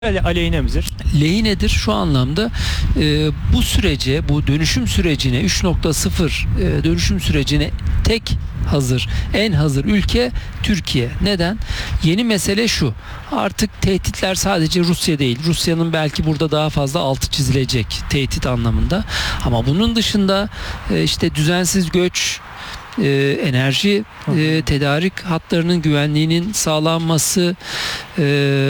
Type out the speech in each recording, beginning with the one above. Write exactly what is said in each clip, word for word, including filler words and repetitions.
aleyhine midir? Lehinedir şu anlamda e, bu sürece, bu dönüşüm sürecine üç nokta sıfır e, dönüşüm sürecine tek hazır, en hazır ülke Türkiye. Neden? Yeni mesele şu. Artık tehditler sadece Rusya değil. Rusya'nın belki burada daha fazla altı çizilecek tehdit anlamında. Ama bunun dışında e, işte düzensiz göç, Ee, enerji e, tedarik hatlarının güvenliğinin sağlanması, e,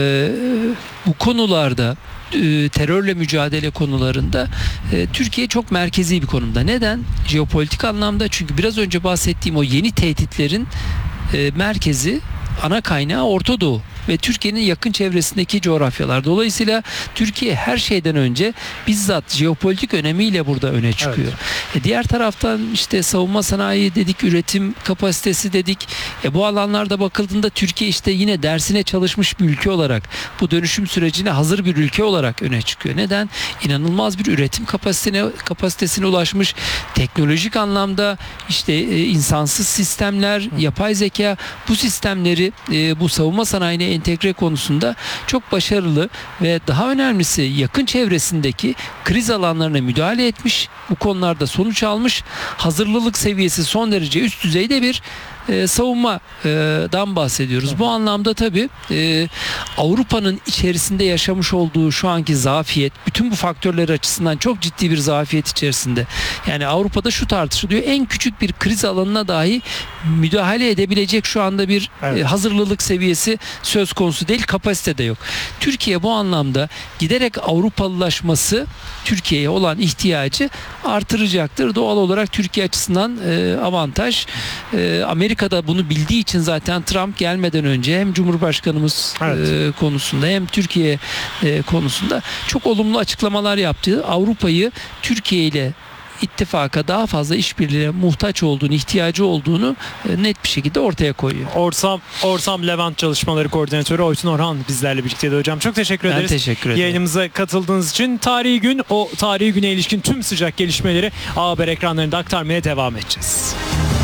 bu konularda e, terörle mücadele konularında e, Türkiye çok merkezi bir konumda. Neden? Jeopolitik anlamda, çünkü biraz önce bahsettiğim o yeni tehditlerin e, merkezi, ana kaynağı Orta Doğu ve Türkiye'nin yakın çevresindeki coğrafyalar. Dolayısıyla Türkiye her şeyden önce bizzat jeopolitik önemiyle burada öne çıkıyor. Evet. E diğer taraftan işte savunma sanayi dedik, üretim kapasitesi dedik. E bu alanlarda bakıldığında Türkiye işte yine dersine çalışmış bir ülke olarak, bu dönüşüm sürecine hazır bir ülke olarak öne çıkıyor. Neden? İnanılmaz bir üretim kapasitesine, kapasitesine ulaşmış. Teknolojik anlamda işte e, insansız sistemler, yapay zeka, bu sistemleri e, bu savunma sanayine entegre konusunda çok başarılı ve daha önemlisi yakın çevresindeki kriz alanlarına müdahale etmiş, bu konularda sonuç almış, hazırlılık seviyesi son derece üst düzeyde bir e, savunmadan bahsediyoruz. Bu anlamda tabii e, Avrupa'nın içerisinde yaşamış olduğu şu anki zafiyet, bütün bu faktörler açısından çok ciddi bir zafiyet içerisinde. Yani Avrupa'da şu tartışılıyor, en küçük bir kriz alanına dahi müdahale edebilecek şu anda bir evet. e, hazırlılık seviyesi söz konusu değil, kapasite de yok. Türkiye bu anlamda giderek Avrupalılaşması Türkiye'ye olan ihtiyacı artıracaktır. Doğal olarak Türkiye açısından e, avantaj. E, Amerika'da bunu bildiği için zaten Trump gelmeden önce hem Cumhurbaşkanımız evet. e, konusunda hem Türkiye e, konusunda çok olumlu açıklamalar yaptı. Avrupa'yı Türkiye ile ittifaka daha fazla işbirliğine muhtaç olduğunu, ihtiyacı olduğunu net bir şekilde ortaya koyuyor. Orsam, Orsam Levent Çalışmaları Koordinatörü Oytun Orhan bizlerle birlikteydi hocam. Çok teşekkür ben ederiz. Ben teşekkür ederim. Yayınımıza katıldığınız için. Tarihi gün, o tarihi güne ilişkin tüm sıcak gelişmeleri A Haber ekranlarında aktarmaya devam edeceğiz.